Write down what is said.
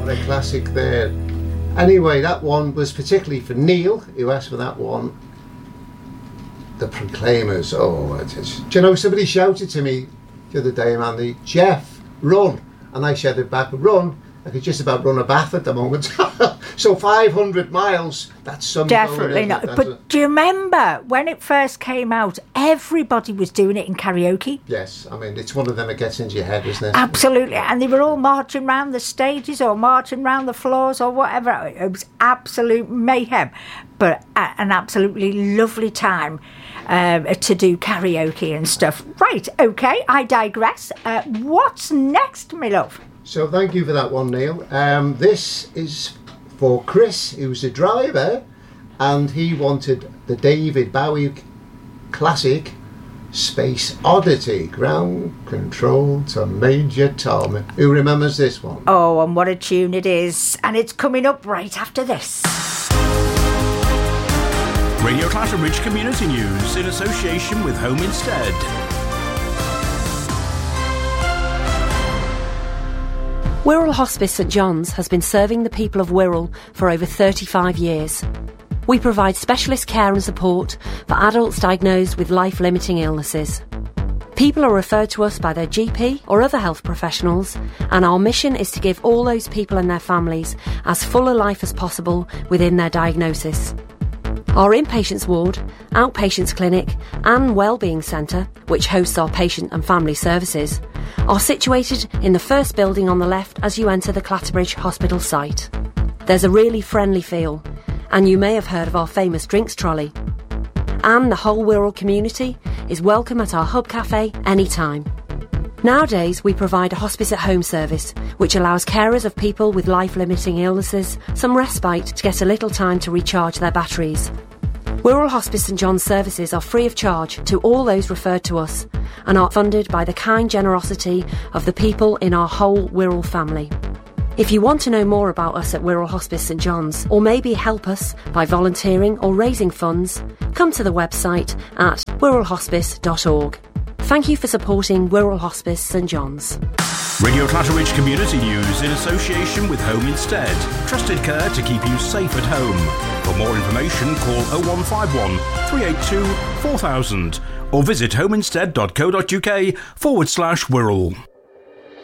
a classic there. Anyway, that one was particularly for Neil, who asked for that one. The Proclaimers. Oh, it is. Do you know, somebody shouted to me the other day, man, Jeff, run. And I shouted back, run. I could just about run a bath at the moment. So 500 miles, that's some definitely not. But do you remember when it first came out, everybody was doing it in karaoke? Yes, I mean, it's one of them that gets into your head, isn't it? Absolutely. And they were all marching around the stages or marching around the floors or whatever. It was absolute mayhem, but an absolutely lovely time to do karaoke and stuff. Right, OK, I digress. What's next, my love? So thank you for that one, Neil. This is for Chris, who's a driver, and he wanted the David Bowie classic Space Oddity, Ground Control to Major Tom. Who remembers this one? Oh, and what a tune it is. And it's coming up right after this. Radio Clatterbridge Community News in association with Home Instead. Wirral Hospice St John's has been serving the people of Wirral for over 35 years. We provide specialist care and support for adults diagnosed with life-limiting illnesses. People are referred to us by their GP or other health professionals, and our mission is to give all those people and their families as full a life as possible within their diagnosis. Our inpatients ward, outpatients clinic and wellbeing centre, which hosts our patient and family services, are situated in the first building on the left as you enter the Clatterbridge Hospital site. There's a really friendly feel, and you may have heard of our famous drinks trolley. And the whole Wirral community is welcome at our Hub Cafe anytime. Nowadays, we provide a hospice at home service, which allows carers of people with life-limiting illnesses some respite to get a little time to recharge their batteries. Wirral Hospice St John's services are free of charge to all those referred to us and are funded by the kind generosity of the people in our whole Wirral family. If you want to know more about us at Wirral Hospice St John's, or maybe help us by volunteering or raising funds, come to the website at wirralhospice.org. Thank you for supporting Wirral Hospice St John's. Radio Clatterbridge Community News in association with Home Instead. Trusted care to keep you safe at home. For more information, call 0151 382 4000 or visit homeinstead.co.uk/Wirral.